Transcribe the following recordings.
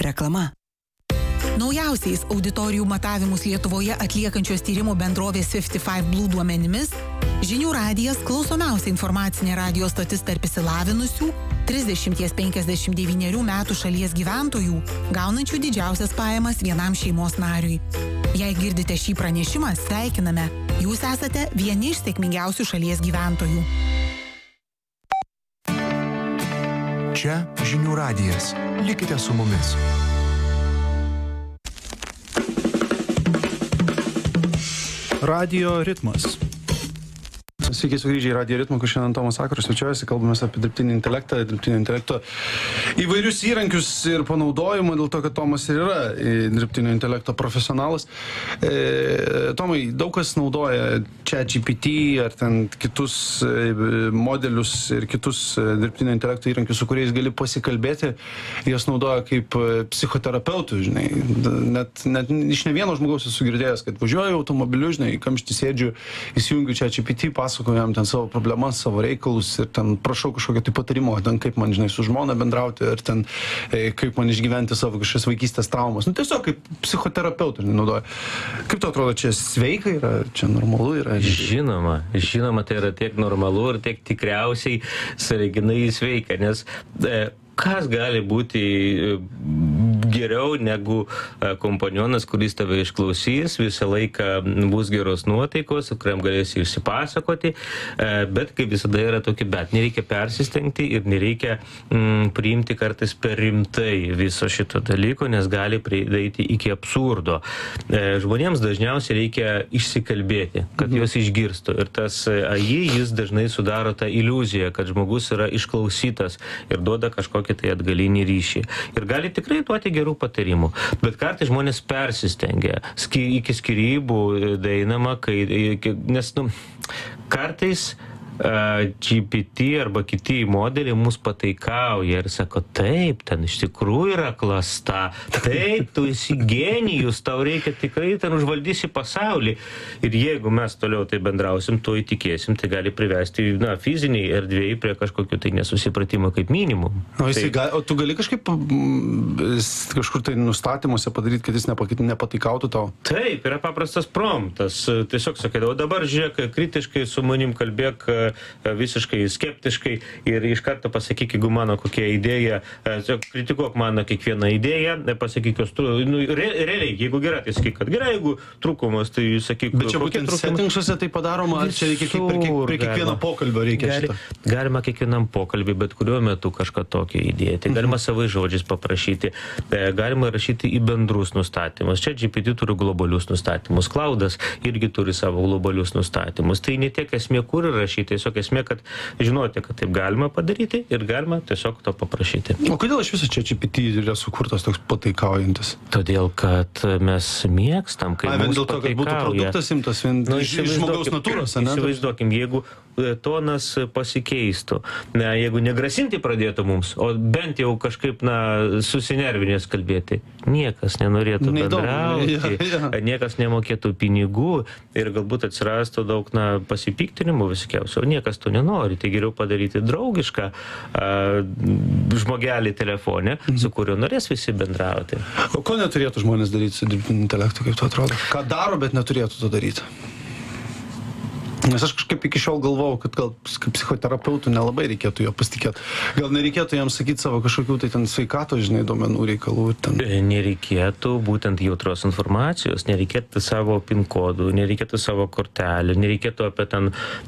Reklama. Naujausiais auditorijų matavimus Lietuvoje atliekančios tyrimų bendrovės 55 Blue duomenimis, Žinių radijas klausomiausia informacinė radijo stotis tarp išsilavinusių 30-59 metų šalies gyventojų, gaunančių didžiausias pajamas vienam šeimos nariui. Jei girdite šį pranešimą, sveikiname. Jūs esate vieni iš sėkmingiausių šalies gyventojų. Čia Žinių radijas. Likite su mumis. Radio ritmas. Sveiki sugrįžę į Radio ritmą, kur šiandien Tomas Sakaras svečiuojasi, kalbamės apie dirbtinį intelekto įvairius įrankius ir panaudojimą, dėl to, kad Tomas ir yra dirbtinio intelekto profesionalas. Tomai, daug kas naudoja ChatGPT ar ten kitus modelius ir kitus dirbtinio intelekto įrankius, su kuriais gali pasikalbėti, jas naudoja kaip psichoterapeutų, žinai. Net iš ne vieno žmogaus esu girdėjęs, kad važiuoju automobiliu, žinai, kamštį sėdžiu, įsijungiu ChatGPT, jam ten savo problemas, savo reikalus ir ten prašau kažkokio tai patarimo, ten kaip man, žinai, su žmona bendrauti ir ten kaip man išgyventi savo kažkokias vaikystės traumas. Nu, tiesiog kaip psichoterapeutų naudoja. Kaip tu atrodo, čia sveika yra, čia normalu yra? Žinoma, tai yra tiek normalu ir tiek tikriausiai sąlyginai sveika, nes kas gali būti geriau negu kompanionas, kuris tave išklausys, visą laiką bus geros nuotaikos, kuriam galėsi išsipasakoti, bet kaip visada yra tokia, bet nereikia persistengti ir nereikia priimti kartais per rimtai viso šito dalyko, nes gali prieiti iki absurdo. Žmonėms dažniausiai reikia išsikalbėti, kad juos išgirstų ir tas AI jis dažnai sudaro tą iliuziją, kad žmogus yra išklausytas ir duoda kažkokį tai atgalinį ryšį. Ir gali tikrai duoti gerų patarimų. Bet kartais žmonės persistengia. Iki skyrybų daeinama, nes kartais GPT arba kiti modeliai mus pataikauja ir sako, taip, ten iš tikrųjų yra klasta, taip, tu esi genijus, tau reikia tikrai ten užvaldysi pasaulį. Ir jeigu mes toliau tai bendrausim, to įtikėsim, tai gali privesti fiziniai erdvėjai prie kažkokių tai nesusipratimo kaip minimum. O tu gali kažkur tai nustatymuose padaryti, kad jis nepataikautų tau? Taip, yra paprastas promptas. Tiesiog sakydavo, dabar žiūrėk, kritiškai su manim kalbėk, visiškai skeptiškai ir iš karto pasakyk, jeigu mano kokia idėja, kritikuok mano kiekvieną idėją, pasakyk jos realiai, jeigu gerai, tai sakyk, kad gerai, jeigu trūkumas, tai sakyk, bet čia būtent settingsuose tai padaroma, ar čia reikia prie kiekvieno pokalbio reikia šito? Galima kiekvienam pokalbį, bet kuriuo metu kažką tokio įdėti. Galima savai žodžiais paprašyti, galima rašyti į bendrus nustatymus. Čia GPT turi globalius nustatymus, Cloudas irgi turi savo globalius nustatymus. Tai ne tiek esmė, kur rašyti, tiesiog esmė, kad žinote, kad taip galima padaryti ir galima tiesiog to paprašyti. O kodėl iš viso čia GPT yra sukurtas toks pataikaujantis? Todėl, kad mes mėgstam, kai mums dėl to, kad būtų produktas imtas iš žmogaus natūros, ne? Įsivaizduokim, jeigu tonas pasikeistų, jeigu negrasinti pradėtų mums, o bent jau kažkaip, susinervinės kalbėti, niekas nenorėtų bendrauti, niekas nemokėtų pinigų ir galbūt atsirastų daug pasipiktinimų visokiausių, o niekas to nenori. Tai geriau padaryti draugišką žmogelį telefone, su kuriuo norės visi bendrauti. O ko neturėtų žmonės daryti su dirbtiniu intelektu, kaip tu atrodo? Ką daro, bet neturėtų to daryti? Nes aš kažkaip iki šiol galvojau, kad gal kaip psichoterapeutų nelabai reikėtų jo pasitikėti. Gal nereikėtų jam sakyti savo kažkokių tai ten sveikatos, duomenų reikalų. Nereikėtų būtent jautros informacijos, nereikėtų savo PIN kodų, nereikėtų savo kortelį, nereikėtų apie ten,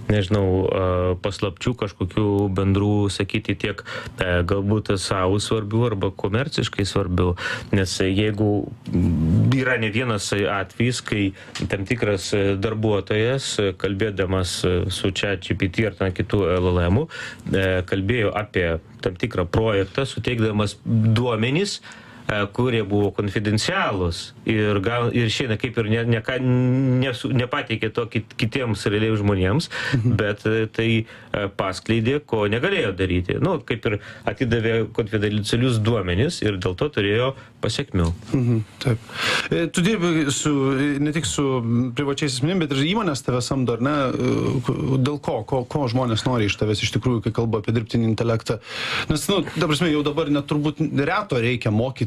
paslapčių kažkokių bendrų sakyti tiek galbūt savo svarbių arba komerciškai svarbių. Nes jeigu yra ne vienas atvejis, kai tam tikras darbuotojas kalbėdamas su ChatGPT ar ten kitų LLM-ų, kalbėjo apie tam tikrą projektą, suteikdamas duomenis, kurie buvo konfidencialūs ir šiandien kaip ir nepateikė to kitiems realiai žmonėms, bet tai paskleidė, ko negalėjo daryti. Kaip ir atidavė konfidencialius duomenis ir dėl to turėjo pasiekmių. Taip. Tu dirbi ne tik su privačiais asmenim, bet ir įmonės tave samdo, ar ne? Dėl ko žmonės nori iš tavęs iš tikrųjų, kai kalba apie dirbtinį intelektą? Nes, ta prasme, jau dabar net turbūt reto reikia mokyti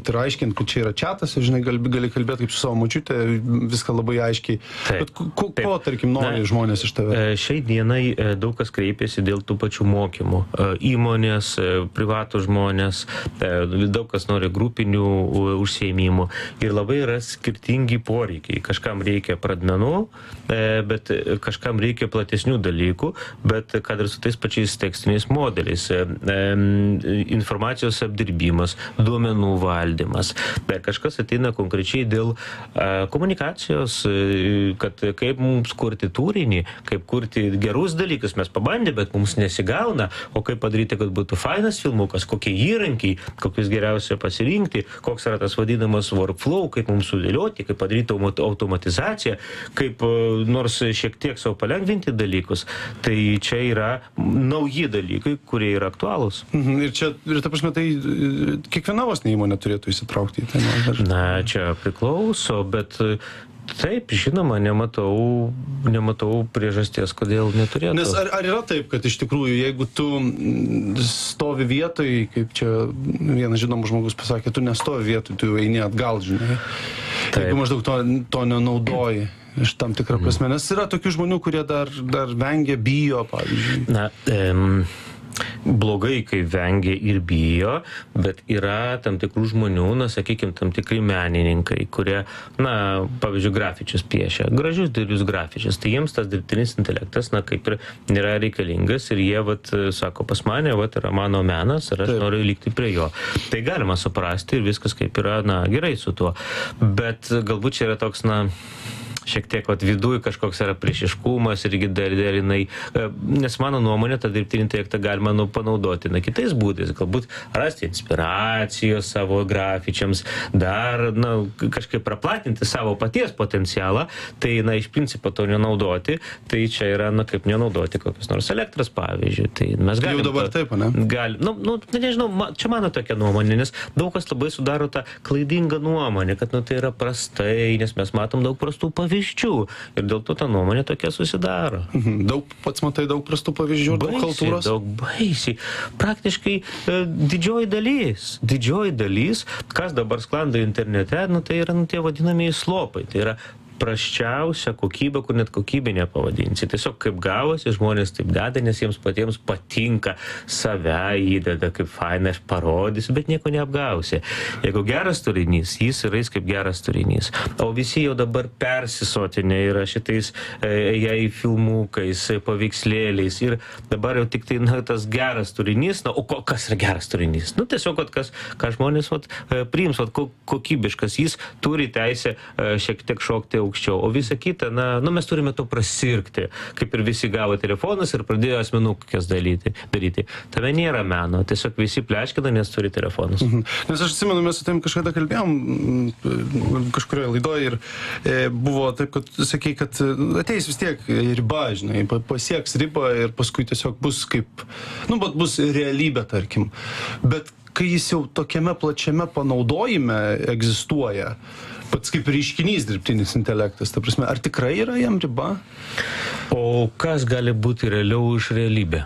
kad ir aiškint, kad čia yra chatas, žinai, gali kalbėti kaip su savo močiute, viską labai aiškiai. Bet ko tarkim, nori žmonės iš tave? Šiai dienai daug kas kreipiasi dėl tų pačių mokymų. Įmonės, privatų žmonės, daug kas nori grupinių užsiėmimų ir labai yra skirtingi poreikiai. Kažkam reikia pradmenų, bet kažkam reikia platesnių dalykų, bet kad ir su tais pačiais tekstiniais modeliais, informacijos apdirbimas, duomenų valdymas. Kažkas ateina konkrečiai dėl komunikacijos, kad kaip mums kurti turinį, kaip kurti gerus dalykus, mes pabandė, bet mums nesigauna, o kaip padaryti, kad būtų fainas filmukas, kokie įrankiai, kokius geriausia pasirinkti, koks yra tas vadinamas workflow, kaip mums sudėlioti, kaip padaryti automatizaciją, kaip nors šiek tiek savo palengvinti dalykus. Tai čia yra nauji dalykai, kurie yra aktualūs. Ir ta prasme, tai kiekviena vos įmonė turėtų įsitraukti į tai. Na, čia priklauso, bet taip, žinoma, nematau priežasties, kodėl neturėtų. Nes ar yra taip, kad iš tikrųjų, jeigu tu stovi vietoj, kaip čia vienas žinomas žmogus pasakė, tu nestovi vietoj, tu eini atgal, žinai. Taip. Jeigu maždaug to nenaudoji iš tam tikrą prasme. Nes yra tokių žmonių, kurie dar vengia, bijo, pavyzdžiui. Na, blogai, kai vengia ir bijo, bet yra tam tikrų žmonių, na, sakykime, tam tikri menininkai, kurie, na, pavyzdžiui, grafičius piešia, gražius didelius grafičius, tai jiems tas dirbtinis intelektas, na, kaip ir nėra reikalingas ir jie, sako, pas mane, yra mano menas ir aš noriu likti prie jo. Tai galima suprasti ir viskas kaip yra, na, gerai su tuo, bet galbūt čia yra toks, na, šiek tiek viduj kažkoks yra priešiškumas irgi dar jinai, nes mano nuomonė, tą dirbtinį intelektą galima panaudoti kitais būdais, galbūt rasti inspiracijos savo grafičiams, dar kažkaip praplatinti savo paties potencialą, tai iš principo to nenaudoti, tai čia yra kaip nenaudoti kokios nors elektros, pavyzdžiui. Tai mes galim. Jau dabar taip, ne? Nežinau, čia mano tokia nuomonė, nes daug kas labai sudaro tą klaidingą nuomonę, kad tai yra prastai, nes mes matom daug prastų pavyzdžių. Ir dėl to ta nuomonė tokia susidaro. Pats matai daug prastų pavyzdžių, daug kultūros? Daug baisiai. Praktiškai didžioji dalis, kas dabar sklando internete, tai yra tie vadinamieji slopai. Tai yra prasčiausia kokybė, kur net kokybė nepavadinsi. Tiesiog kaip gavosi, žmonės taip deda, nes jiems patiems patinka, save įdeda, kaip faina, aš parodysiu, bet nieko neapgausi. Jeigu geras turinys, jis yra kaip geras turinys. O visi jau dabar persisotinė yra šitais AI filmukais, paveikslėliais ir dabar jau tik tai tas geras turinys, o kas yra geras turinys? Tiesiog, ką žmonės priims, kokybiškas, jis turi teisę šiek tiek šokti aukščiau, o visa kita, mes turime to prasirgti, kaip ir visi gavo telefonus ir pradėjo asmenukės daryti. Tame nėra meno, tiesiog visi pleškina, nes turi telefonus. Nes aš atsimenu, mes su tavim kažkada kalbėjom kažkurioje laidoje ir buvo taip, kad sakei, kad ateis vis tiek riba, žinai, pasieks ribą ir paskui tiesiog bus kaip, bus realybė, tarkim. Bet kai jis jau tokiame plačiame panaudojime egzistuoja, pats kaip reiškinys dirbtinis intelektas, ta prasme, ar tikrai yra jam riba? O kas gali būti realiau iš realybė?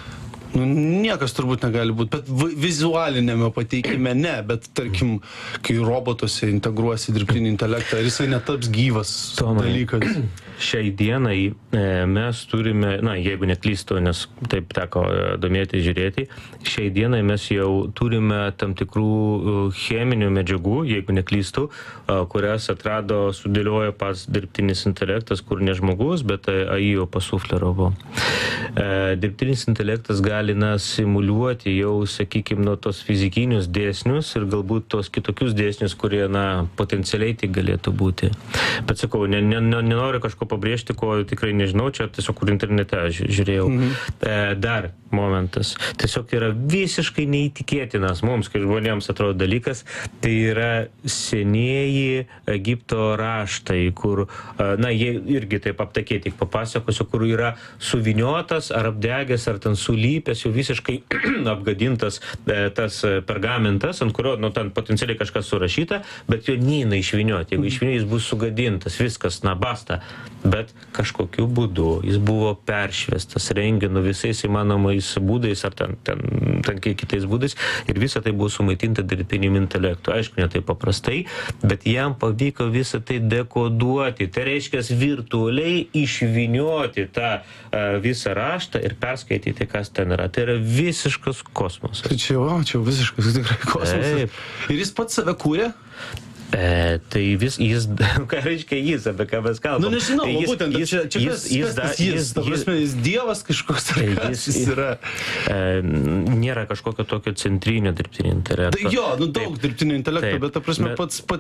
Niekas turbūt negali būti, bet vizualinėme pateikime ne, bet tarkim, kai robotuose integruosi dirbtinį intelektą, ar jisai netaps gyvas dalykas? Šiai dienai mes turime, jeigu neklystu, nes taip teko domėti, žiūrėti, šiai dienai mes jau turime tam tikrų cheminių medžiagų, jeigu neklystu, kurias atrado, sudėliojo pats dirbtinis intelektas, kur ne žmogus, bet AI jo pasufleravo. Dirbtinis intelektas gali simuliuoti jau, sakykime, tos fizikinius dėsnius ir galbūt tos kitokius dėsnius, kurie, potencialiai tik galėtų būti. Bet sakau, nenoriu kažko pabrėžti, ko tikrai nežinau, čia tiesiog kur internete žiūrėjau. Dar momentas. Tiesiog yra visiškai neįtikėtinas mums, kai žmonėms atrodo dalykas, tai yra senieji Egipto raštai, kur, jie irgi taip aptakiai tik papasakosiu, kur yra suviniotas ar apdegęs, ar ten sulypęs išvalytas jau visiškai apgadintas tas pergamentas, ant kurio, ten potencialiai kažkas surašyta, bet jo neina išvynioti. Jeigu išvynioti, jis bus sugadintas, viskas, basta. Bet kažkokiu būdu jis buvo peršviestas rentgenu visais įmanomais būdais ar ten kitais būdais ir visa tai buvo sumaitinta dirbtiniu intelektu. Aišku, ne taip paprastai, bet jam pavyko visą tai dekoduoti. Tai reiškia virtualiai išvynioti tą visą raštą ir perskaityti, kas ten yra. Tai yra visiškas kosmosas. Tai čia visiškas tikrai kosmosas. Taip. Ir jis pats save kūrė? Tai jis, ką reiškia jis, apie ką mes kalbam? Nežinau, būtent, jis, ta prasme, jis dievas kažkoks, ar kas jis yra? Nėra kažkokio tokio centrinio dirbtinio intelekto. Tai jo, daug dirbtinio intelekto, bet ta prasme,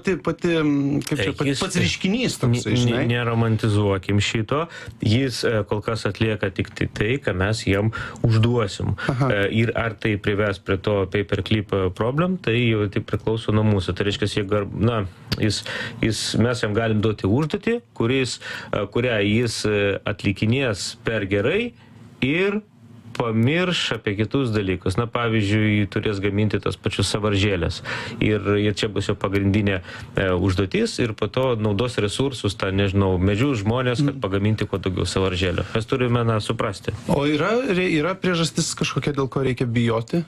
pats ryškinys toks, žinai. Neromantizuokim šito, jis kol kas atlieka tik tai, ką mes jam užduosim. Ir ar tai prives prie to paperclip problem, tai jau tai priklauso nuo mūsų. Tai reiškia, jeigu mes jam galim duoti užduotį, kurią jis atlikinės per gerai ir pamirš apie kitus dalykus. Pavyzdžiui, turės gaminti tas pačius sąvaržėlės. Ir čia bus jo pagrindinė užduotis ir po to naudos resursus, medžius žmonės, kad pagaminti kuo daugiau sąvaržėlių. Mes turime suprasti. O yra priežastis kažkokia, dėl ko reikia bijoti?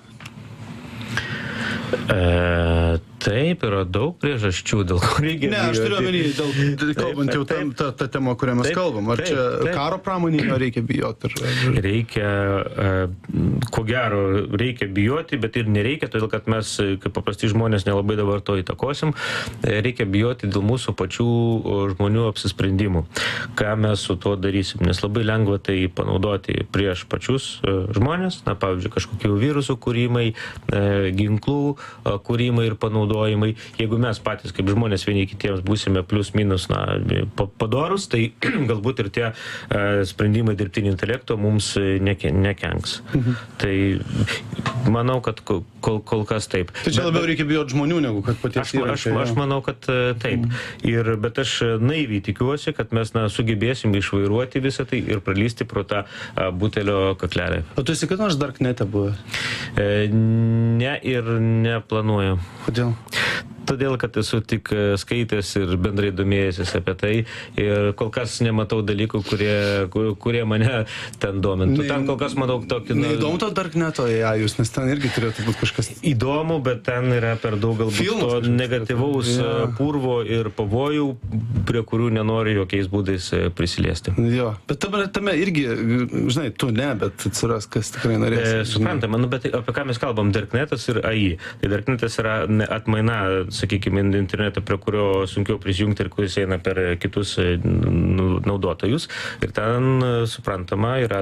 Taip, yra daug priežasčių, dėl ko reikia bijoti. Aš turiu omeny, kalbant jau tą temą, kurią mes kalbam. Ar čia karo pramonėje reikia bijoti? Reikia, ko gero, reikia bijoti, bet ir nereikia, todėl kad mes, kaip paprasti žmonės, nelabai dabar to įtakosim. Reikia bijoti dėl mūsų pačių žmonių apsisprendimų. Ką mes su tuo darysim? Nes labai lengva tai panaudoti prieš pačius žmonės, pavyzdžiui, kažkokių virusų kūrimai, ginklų kūrimai ir panaudojimai. Jeigu mes patys kaip žmonės vieni kitiems būsime plus minus padorus, tai galbūt ir tie sprendimai dirbtinio intelekto mums nekenks. Tai manau, kad kol kas taip. Tai čia labiau reikia bijoti žmonių, negu kad paties įrankiai. Aš manau, kad taip. Bet aš naiviai tikiuosi, kad mes sugebėsim išvairuoti visą tai ir pralysti pro tą butelio kaklelį. O tu esi kad nors Darknete buvęs? Ne ir neplanuoju. Kodėl? Todėl, kad esu tik skaitęs ir bendrai domėjęsis apie tai ir kol kas nematau dalykų, kurie mane ten domintų. Ten kol kas matau tokį... Neįdomu to Darkneto AI-us, nes ten irgi turėtų būti kažkas... Įdomu, bet ten yra per daug galbūt to negatyvaus purvo ir pavojų, prie kurių nenori jokiais būdais prisiliesti. Jo, bet tame irgi, žinai, tu ne, bet atsiras, kas tikrai norės. Suprantama, bet apie ką mes kalbam, Darknetas ir AI. Tai Darknetas yra atmaina, sakykime, interneto, prie kurio sunkiau prisijungti ir kuris eina per kitus naudotojus. Ir ten, suprantama, yra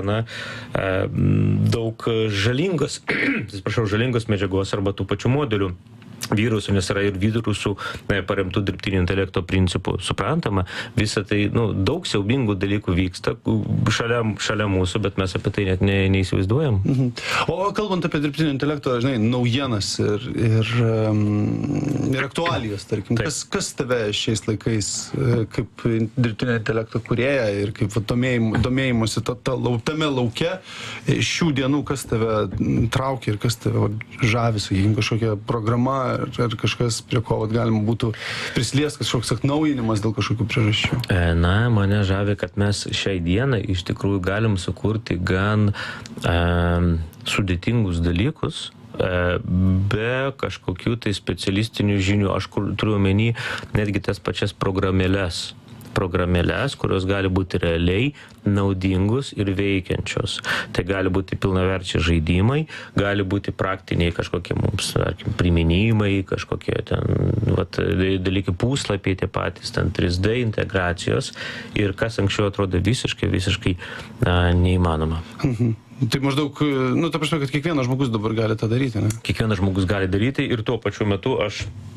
daug žalingos medžiagos arba tų pačių modelių virusų, nes yra ir virusų paremtų dirbtinio intelekto principų. Suprantama, visą tai, daug siaubingų dalykų vyksta šalia mūsų, bet mes apie tai net neįsivaizduojam. O kalbant apie dirbtinio intelekto, žinai, naujienas ir aktualijas, tarkim, kas tave šiais laikais kaip dirbtinio intelekto kūrėja ir kaip domėjimuose tame lauke šių dienų, kas tave traukia ir kas tave žavi, sakykime, kažkokia programa ar kažkas, prie ko galima būtų prisilies kažkoks atnaujinimas dėl kažkokių priežasčių? Mane žavi, kad mes šiai dienai iš tikrųjų galim sukurti gan sudėtingus dalykus be kažkokių tai specialistinių žinių. Aš turiu omeny netgi tas pačias programėles, kurios gali būti realiai naudingus ir veikiančios. Tai gali būti pilnaverčiai žaidimai, gali būti praktiniai kažkokie mums, tarkim, priminimai, kažkokie ten dalykai, puslapiai tie patys, ten 3D integracijos ir kas anksčiau atrodo visiškai neįmanoma. Tai maždaug, ta prasme, kad kiekvienas žmogus dabar gali tą daryti, ne? Kiekvienas žmogus gali daryti ir tuo pačiu metu aš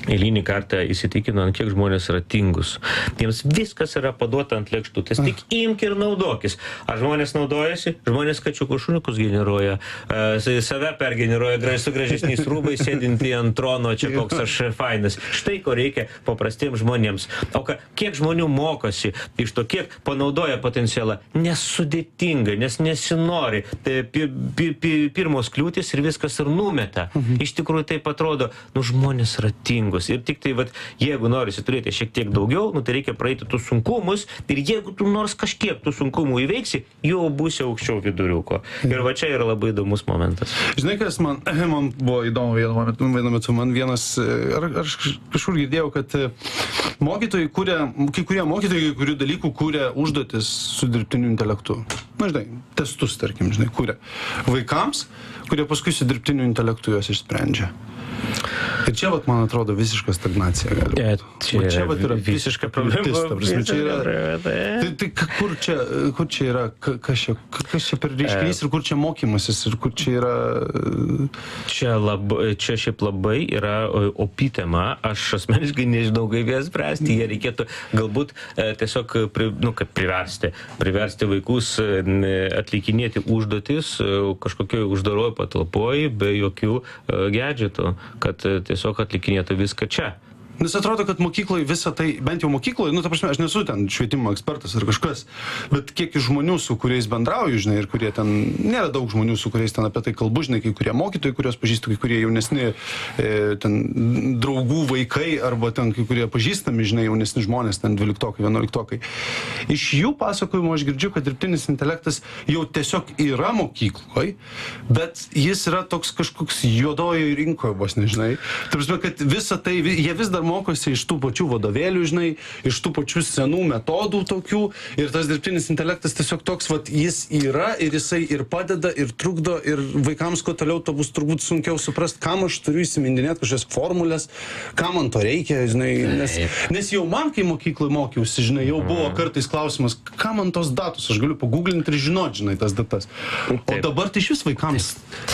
eilinį kartą įsitikinu, ant kiek žmonės yra tingus. Jiems viskas yra paduota ant lėkštutės, tik imk ir naudokis. Ar žmonės naudojasi? Žmonės kačiukų šuniukus generuoja, save pergeneruoja su gražesniais rūbais, sėdinti ant trono, čia koks aš fainas. Štai ko reikia paprastiems žmonėms. O kiek žmonių mokosi iš to, kiek panaudoja potencialą, nesudėtinga, nes nesinori. Pirmos kliūtis ir viskas ir numeta. Iš tikrųjų taip atrodo, žmonės yra tingus. Ir tik tai, jeigu norisi turėti šiek tiek daugiau, tai reikia praeiti tų sunkumus ir jeigu tu nors kažkiek tų sunkumų įveiksi, jau būsi aukščiau viduriuko. Ir čia yra labai įdomus momentas. Žinai, kas man buvo įdomu vienu metu, man vienas, aš kažkur girdėjau, kad mokytojai kai kurie mokytojai, kai kurių dalykų kūrė užduotis su dirbtiniu intelektu. Žinai, testus, tarkim, kūrė vaikams, kurie paskui su dirbtiniu intelektu juos išsprendžia. Ir čia, man atrodo, visiška stagnacija gali būti. Čia yra visiška problema. Tai kur čia yra, kas čia per reiškinys ir kur čia mokymasis ir kur čia yra... Čia šiaip labai yra opi tema. Aš asmeniškai nežinau, kaip ją spręsti. Jie reikėtų galbūt tiesiog priversti vaikus atlikinėti užduotis kažkokioj uždaroj patalpoj be jokių gadgetų, kad tiesiog atlikinėtų viską čia. Nes atrodo, kad mokykloje visą tai, bent jau mokykloje, ta prasme, aš nesu ten švietimo ekspertas ar kažkas, bet kiek iš žmonių, su kuriais bendrauju, žinai, ir kurie ten, nėra daug žmonių, su kuriais ten apie tai kalbu, žinai, kai kurie mokytojai, kuriuos pažįstu, kai kurie jaunesni ten draugų vaikai, arba ten kai kurie pažįstami, žinai, jaunesni žmonės, ten 12-okai, 11-okai. Iš jų pasakojimo aš girdžiu, kad dirbtinis intelektas jau tiesiog yra mokykloje, bet jis yra toks kažkoks juodojoje rinkoje, vos nežinai. Ta prasme, kad visą tai, jie vis dar mokosi iš tų pačių vadovėlių, žinai, iš tų pačių senų metodų tokių, ir tas dirbtinis intelektas tiesiog toks, jis yra ir jisai ir padeda, ir trukdo, ir vaikams kuo toliau to bus turbūt sunkiau suprast, kam aš turiu įsimindinėti kažkokias formulės, kam man to reikia, žinai, nes jau man, kai mokykloje mokiausi, žinai, jau buvo kartais klausimas, kam man tos datos, aš galiu paguglinti ir žinoti, žinai, tas datas. O dabar tai šis vaikams.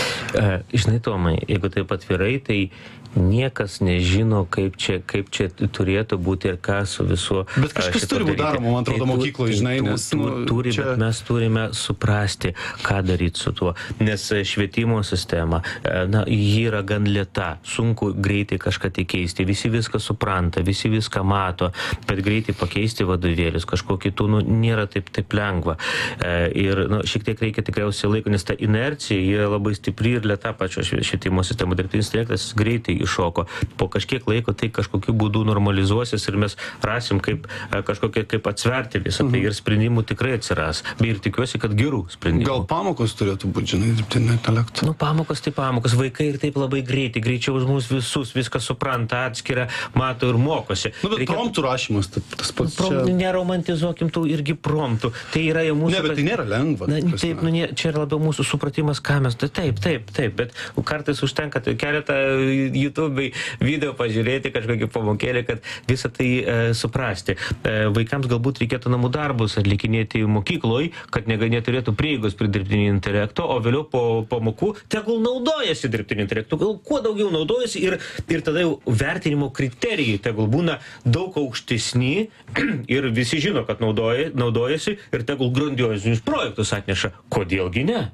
Žinai, Tomai, jeigu taip atvirai, tai niekas nežino, kaip čia turėtų būti ir ką su visu. Bet kažkas turi būti daroma, man atrodo, mokykloje, žinai, nes... Bet mes turime suprasti, ką daryti su tuo. Nes švietimo sistema, ji yra gan lėta, sunku greitai kažką keisti. Visi viską supranta, visi viską mato, bet greitai pakeisti vadovėlius, kažko kitų, nėra taip lengva. Ir šiek tiek reikia tikriausiai laiko, nes ta inercija yra labai stipri ir lėta pačio švietimo sistema. Dirbtinis intelektas greitai iššoko. Po kažkiek laiko tai kažkokiu būdu normalizuosis ir mes rasim kaip atsverti visą tai ir sprendimų tikrai atsiras. Ir tikiuosi, kad gerų sprendimų. Gal pamokos turėtų būti, žinai, dirbtinio intelekto? Pamokos tai pamokos. Vaikai ir taip labai greičiau už mus visus, viską supranta, atskiria, mato ir mokosi. Bet promptų rašymas tas pats čia... Neromantizuokim tų irgi promptų. Tai yra jau mūsų... Ne, bet tai nėra lengva. Taip, čia yra labiau mūsų supratimas, ką mes... Taip, bet kartais užtenka keletą YouTube video pažiūrėti, kažkokį pamokėlį, kad visą tai suprasti. Vaikams galbūt reikėtų namų darbus atlikinėti mokykloj, kad neturėtų prieigos prie dirbtinio intelekto, o vėliau po pamokų tegul naudojasi dirbtinio intelektu, kuo daugiau naudojasi ir tada jau vertinimo kriterijai tegul būna daug aukštesni ir visi žino, kad naudojasi ir tegul grandiozinius projektus atneša. Kodėlgi ne?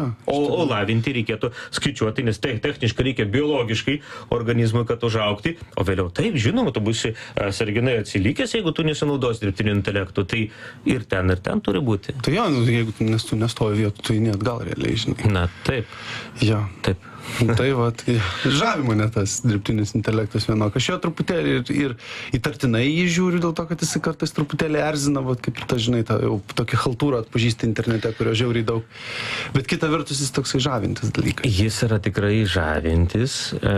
O lavinti reikėtų skaičiuoti, nes techniškai reikia biologiškai organizmui, kad užaugti, o vėliau taip, žinoma, tu būsi sarginai atsilikęs, jeigu tu nesinaudosi dirbtiniu intelektu, tai ir ten turi būti. Tai jo, jeigu tu nestovi vietų, tai net gal realiai, žinai. Na, taip. Jo. Taip. Tai žavi mane tas dirbtinis intelektas vienok. Aš jo truputėlį ir įtartinai jį žiūriu dėl to, kad jis kartais truputėlį erzina, kaip ir ta, žinai, tokia haltūra atpažįsti internete, kurio žiauriai daug. Bet kita vertus jis toksai žavintis dalykas. Jis yra tikrai žavintis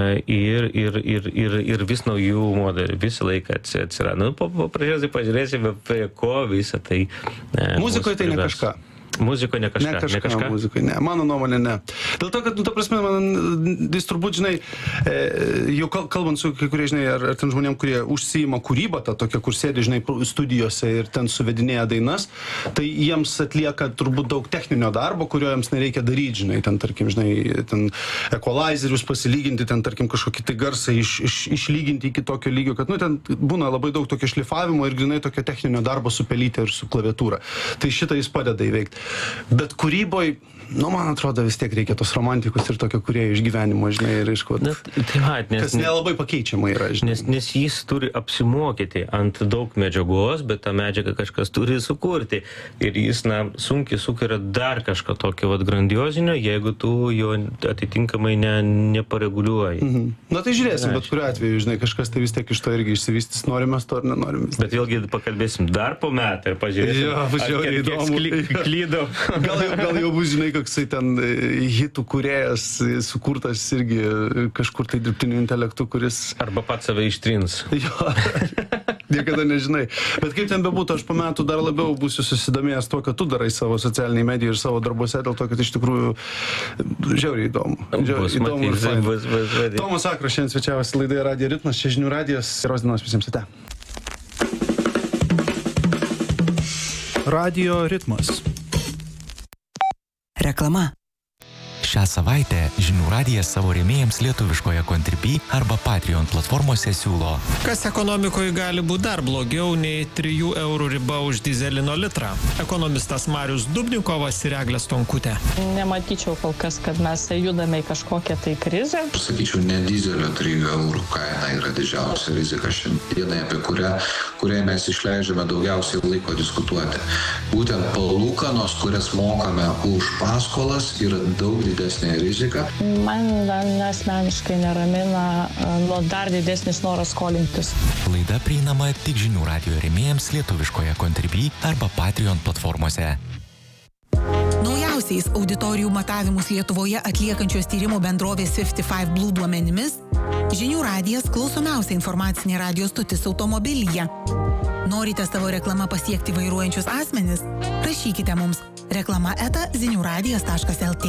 ir vis naujų modelių visą laiką atsiranda. Po pradžios pažiūrėsime, prie ko visą tai... Muzikoje tai ne kažką. Muziko ne kažką. Muzikoje, ne. Mano nuomonė, ne. Dėl to, kad, ta prasme, man jis turbūt, žinai, jau kalbant su kai kurie, žinai, ar ten žmonėm, kurie užsiima kūrybą, tą tokią, kur sėdi, žinai, studijose ir ten suvedinėja dainas, tai jiems atlieka turbūt daug techninio darbo, kurio jiems nereikia daryti, žinai, ten, tarkim, žinai, ten equalizerius pasilyginti, ten, tarkim, kažkokį tai garsą išlyginti iki tokio lygio, kad, nu, ten būna labai daug tokio šlifavimo ir grinai tokio techninio darbo su pelyte ir su klaviatūra. Tai šitą jis padeda įveikti. Bet kūryboj, nu, man atrodo, vis tiek reikia tos romantikos ir tokio kūrėjo išgyvenimo, žinai, ir aišku, kas nelabai pakeičiama yra, žinai. Nes jis turi apsimokyti ant daug medžiagos, bet tą medžiagą kažkas turi sukurti. Ir jis, sunkiai sukuria dar kažką tokio grandiozinio, jeigu tu jo atitinkamai nepareguliuoji. Na tai žiūrėsim, bet kuriuo atveju, žinai, kažkas tai vis tiek iš to irgi išsivystys, norim mes to ar nenorim. Bet vėlgi pakalbėsim dar po metų ir pažiūrėsim, kiek klydom. Gal jau bus, žinai, koksai ten hitų kūrėjas sukurtas irgi kažkur tai dirbtiniu intelektu, kuris... Arba pats save ištrins. Jo, niekada nežinai. Bet kaip ten bebūtų, aš po metų dar labiau būsiu susidomėjęs tuo, kad tu darai savo socialiniai medijai ir savo darbuose, dėl to, kad iš tikrųjų žiauriai įdomu. Įdomu ir faina. Tomas Sakras šiandien svečiavosi laidoje Radijo ritmas, čia Žinių radijas. Geros dienos visiems ate. Radijo ritmas. Reklama. Šią savaitę Žinių radijas savo rėmėjams lietuviškoje Contribui arba Patreon platformose siūlo. Kas ekonomikoje gali būti dar blogiau nei 3 eurų riba už dizelino litrą? Ekonomistas Marius Dubnikovas ir Eglė Stonkutė. Nematyčiau kol kas, kad mes judame į kažkokią tai krizę. Sakyčiau, ne dizelio 3 eurų kaina yra didžiausia rizika šiandienai, apie kurią mes išleidžiame daugiausiai laiko diskutuoti. Būtent palūkanos, kurias mokame už paskolas, yra daug didesnė rizika. Man asmeniškai neramina dar didesnis noras skolintis. Laida prieinama tik Žinių radijo rėmėjams lietuviškoje Contribui arba Patreon platformose. Naujausiais auditorijų matavimus Lietuvoje atliekančios tyrimo bendrovės 55 Blue duomenimis, Žinių radijas klausomiausia informacinė radijo stotis automobilyje. Norite savo reklamą pasiekti vairuojančius asmenis? Rašykite mums reklama@ziniuradijas.lt.